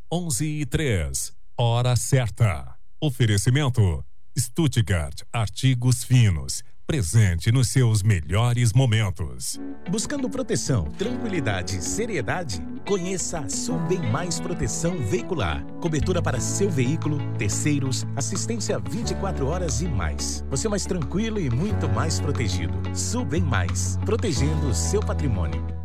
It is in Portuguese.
11h03, hora certa. Oferecimento Stuttgart Artigos Finos, presente nos seus melhores momentos. Buscando proteção, tranquilidade e seriedade? Conheça a Sulbem Mais Proteção Veicular. Cobertura para seu veículo, terceiros, assistência 24 horas e mais. Você mais tranquilo e muito mais protegido. Sulbem Mais, protegendo o seu patrimônio.